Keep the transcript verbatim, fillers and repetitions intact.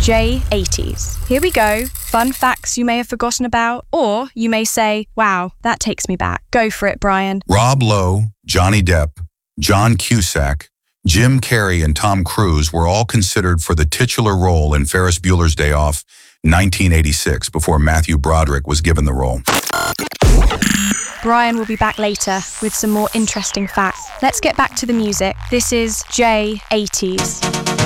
J eighties. Here we go. Fun facts you may have forgotten about, or you may say, wow, that takes me back. Go for it, Brian. Rob Lowe, Johnny Depp, John Cusack, Jim Carrey, and Tom Cruise were all considered for the titular role in Ferris Bueller's Day Off, nineteen eighty-six, before Matthew Broderick was given the role. Brian will be back later with some more interesting facts. Let's get back to the music. This is J eighties.